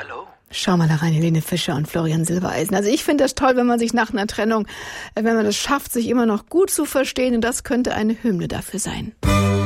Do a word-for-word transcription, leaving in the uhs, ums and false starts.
hallo? Schau mal da rein, Helene Fischer und Florian Silbereisen. Also ich finde das toll, wenn man sich nach einer Trennung, wenn man es schafft, sich immer noch gut zu verstehen. Und das könnte eine Hymne dafür sein.